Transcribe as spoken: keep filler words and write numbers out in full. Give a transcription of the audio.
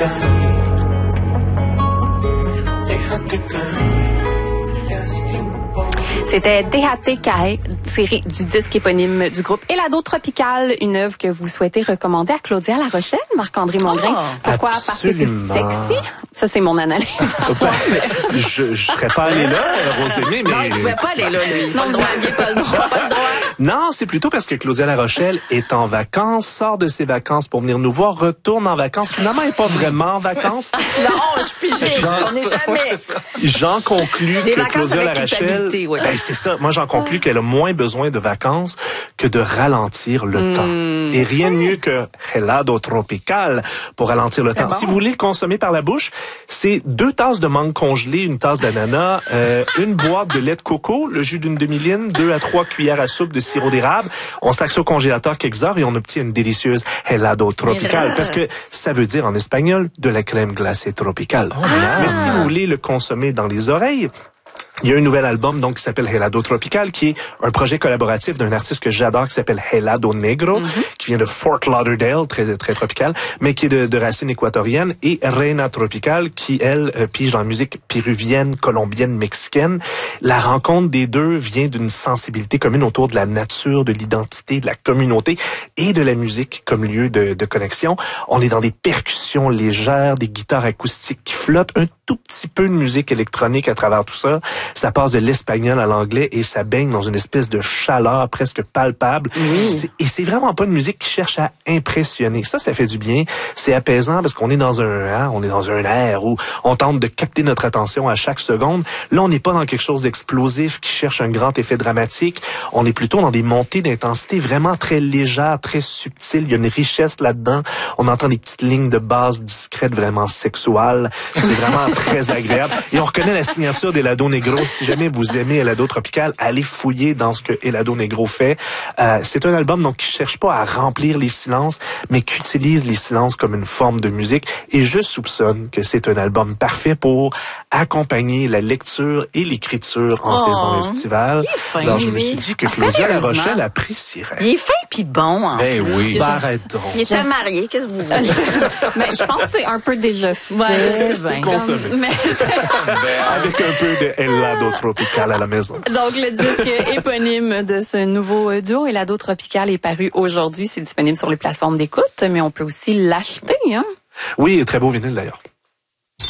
caer, déjate caer, C'était Déjate Caer, tiré du disque éponyme du groupe Helado Tropical, une œuvre que vous souhaitez recommander à Claudia La Rochelle, Marc-André Mongrain. Oh, Pourquoi? absolument. Parce que c'est sexy. Ça, c'est mon analyse. je, je serais pas allé là, Rosemée, mais... Non, il pouvait pas aller là, lui. Non, vous n'aviez pas le droit. Pas le droit. Non, c'est plutôt parce que Claudia La Rochelle est en vacances, sort de ses vacances pour venir nous voir, retourne en vacances. Finalement, elle n'est pas vraiment en vacances. Non, je suis pigée, on n'est jamais. J'en conclus Des que vacances Claudia La avec Rochelle, culpabilité, ouais. ben c'est ça. Moi, j'en conclus qu'elle a moins besoin de vacances que de ralentir le Mmh. temps. Et rien de mieux que Helado Tropical pour ralentir le temps. bon. Si vous voulez le consommer par la bouche, c'est deux tasses de mangue congelée, une tasse d'ananas, euh, une boîte de lait de coco, le jus d'une demi-lime, deux à trois cuillères à soupe de sirop d'érable. On sac ça au congélateur quelques heures et on obtient une délicieuse Helado Tropical. Parce que ça veut dire en espagnol de la crème glacée tropicale. Oh, Mais si vous voulez le consommer dans les oreilles, il y a un nouvel album donc qui s'appelle Helado Tropical, qui est un projet collaboratif d'un artiste que j'adore qui s'appelle Helado Negro, mm-hmm. qui vient de Fort Lauderdale, très très tropical, mais qui est de, de racines équatoriennes, et Reina Tropical, qui elle euh, pige dans la musique péruvienne, colombienne, mexicaine. La rencontre des deux vient d'une sensibilité commune autour de la nature, de l'identité, de la communauté et de la musique comme lieu de, de connexion. On est dans des percussions légères, des guitares acoustiques qui flottent, un tout petit peu de musique électronique à travers tout ça. Ça passe de l'espagnol à l'anglais et ça baigne dans une espèce de chaleur presque palpable. Oui. C'est, et c'est vraiment pas une musique qui cherche à impressionner. Ça, ça fait du bien. C'est apaisant parce qu'on est dans un, hein, on est dans un air où on tente de capter notre attention à chaque seconde. Là, on n'est pas dans quelque chose d'explosif qui cherche un grand effet dramatique. On est plutôt dans des montées d'intensité vraiment très légères, très subtiles. Il y a une richesse là-dedans. On entend des petites lignes de basse discrètes, vraiment sexuelles. C'est vraiment très agréable. Et on reconnaît la signature d'Helado Negro. Si jamais vous aimez Helado Tropical, allez fouiller dans ce que Helado Negro fait. Euh, c'est un album donc qui cherche pas à remplir les silences, mais qui utilise les silences comme une forme de musique. Et je soupçonne que c'est un album parfait pour accompagner la lecture et l'écriture en Oh, saison estivale. il est fin, Alors je me lui. suis dit que Ah, Claudia La sérieusement? Rochelle apprécierait. Il est fin pis bon, en Ben plus. oui. C'est Ben, ça. arrête donc. Il était marié, qu'est-ce que vous voulez? Mais je pense que c'est un peu déjà fait. Ouais, je sais C'est bien. consommé. Mais Avec un peu de Helado Tropical à la maison. donc, le disque éponyme de ce nouveau duo, Helado Tropical, est paru aujourd'hui. C'est disponible sur les plateformes d'écoute, mais on peut aussi l'acheter, hein? Oui, très beau vinyle d'ailleurs.